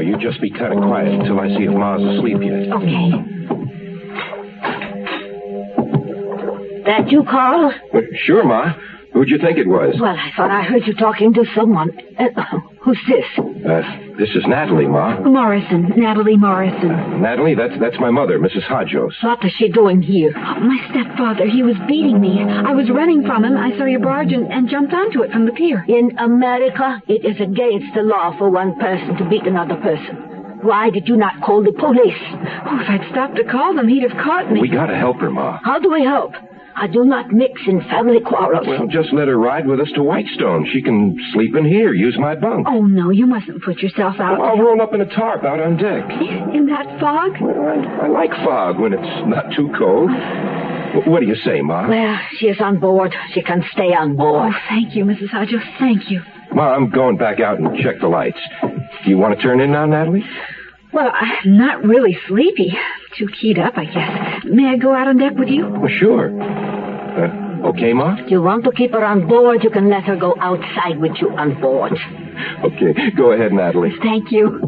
you just be kind of quiet until I see if Ma's asleep yet. Okay. That you, Carl? Sure, Ma. Who'd you think it was? Well, I thought I heard you talking to someone. Who's this? This is Natalie, Ma. Morrison. Natalie Morrison. Natalie, that's my mother, Mrs. Hodgos. What is she doing here? My stepfather, he was beating me. I was running from him. I saw your barge and jumped onto it from the pier. In America, it is against the law for one person to beat another person. Why did you not call the police? Oh, if I'd stopped to call them, he'd have caught me. We gotta help her, Ma. How do we help? I do not mix in family quarrels. Well, just let her ride with us to Whitestone. She can sleep in here, use my bunk. Oh, no, you mustn't put yourself out. I'll roll up in a tarp out on deck. In that fog? Well, I like fog when it's not too cold. What do you say, Ma? Well, she is on board. She can stay on board. Oh, thank you, Mrs. Hodges. Thank you. Ma, I'm going back out and check the lights. Do you want to turn in now, Natalie? Well, I'm not really sleepy. Too keyed up, I guess. May I go out on deck with you? Well, sure. Okay, Ma? If you want to keep her on board, you can let her go outside with you on board. Okay, go ahead, Natalie. Thank you.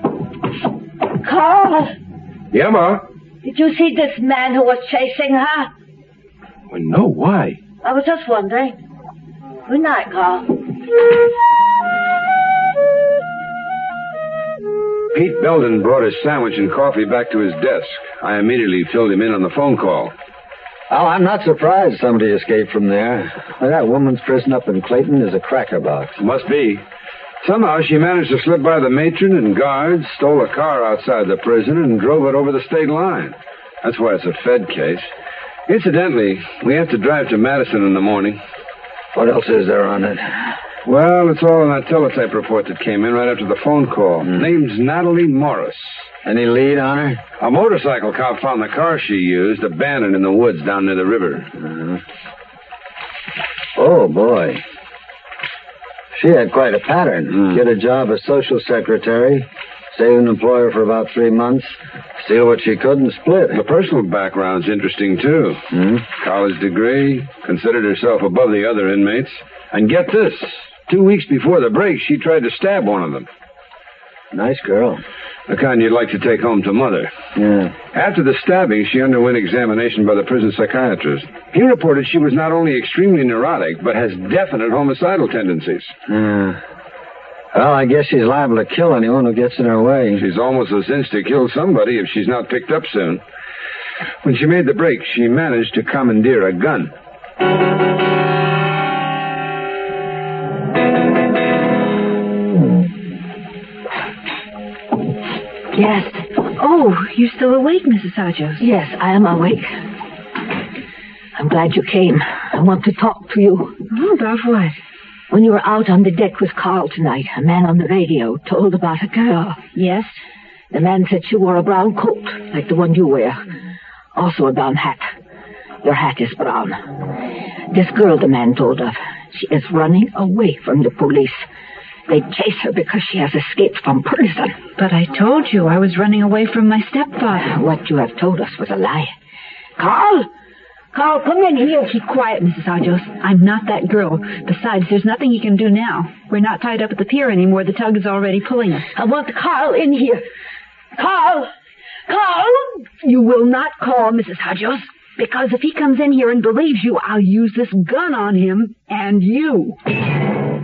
Carl! Yeah, Ma? Did you see this man who was chasing her? Well, no, why? I was just wondering. Good night, Carl. Pete Belden brought his sandwich and coffee back to his desk. I immediately filled him in on the phone call. Oh, I'm not surprised somebody escaped from there. That woman's prison up in Clayton is a cracker box. Must be. Somehow she managed to slip by the matron and guards, stole a car outside the prison, and drove it over the state line. That's why it's a Fed case. Incidentally, we have to drive to Madison in the morning. What else is there on it? Well, it's all in that teletype report that came in right after the phone call. Name's Natalie Morris. Any lead on her? A motorcycle cop found the car she used abandoned in the woods down near the river. Oh, boy. She had quite a pattern. Get a job as social secretary, stay with an employer for about 3 months, steal what she could and split. The personal background's interesting, too. College degree, considered herself above the other inmates. And get this, 2 weeks before the break, she tried to stab one of them. Nice girl. The kind you'd like to take home to Mother. Yeah. After the stabbing, she underwent examination by the prison psychiatrist. He reported she was not only extremely neurotic, but has definite homicidal tendencies. Well, I guess she's liable to kill anyone who gets in her way. She's almost a cinch to kill somebody if she's not picked up soon. When she made the break, she managed to commandeer a gun. Yes. Oh, you're still awake, Mrs. Hodges. Yes, I am awake. I'm glad you came. I want to talk to you. Oh, about what? When you were out on the deck with Carl tonight, a man on the radio told about a girl. Yes? The man said she wore a brown coat, like the one you wear. Also a brown hat. Your hat is brown. This girl the man told of, she is running away from the police. They chase her because she has escaped from prison. But I told you I was running away from my stepfather. What you have told us was a lie. Carl! Carl, come in here. Keep quiet, Mrs. Hodges. I'm not that girl. Besides, there's nothing you can do now. We're not tied up at the pier anymore. The tug is already pulling us. I want Carl in here. Carl! Carl! You will not call, Mrs. Hodges. Because if he comes in here and believes you, I'll use this gun on him and you.